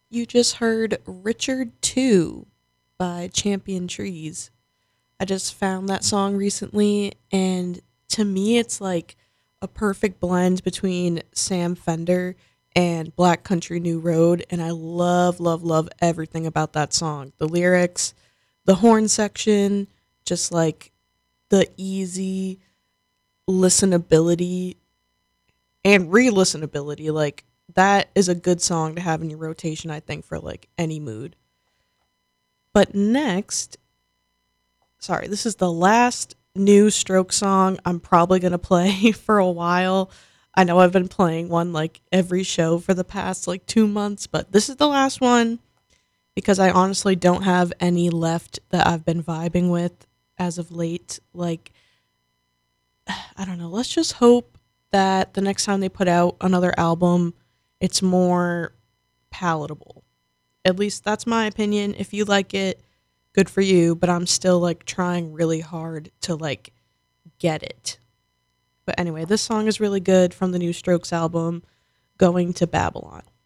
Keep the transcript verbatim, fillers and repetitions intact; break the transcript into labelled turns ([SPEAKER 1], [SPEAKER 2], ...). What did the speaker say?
[SPEAKER 1] You just heard Richard two by Champion Trees. I just found that song recently, and to me, it's like a perfect blend between Sam Fender and Black Country New Road, and I love, love, love everything about that song. The lyrics, the horn section, just like the easy listenability and re-listenability. Like that is a good song to have in your rotation, I think, for like any mood. But next, sorry, this is the last new Stroke song I'm probably going to play for a while. I know I've been playing one like every show for the past like two months, but this is the last one because I honestly don't have any left that I've been vibing with as of late. Like, I don't know. Let's just hope that the next time they put out another album, it's more palatable. At least that's my opinion. If you like it, good for you, but I'm still like trying really hard to like get it. But anyway, this song is really good from the new Strokes album, Going to Babylon.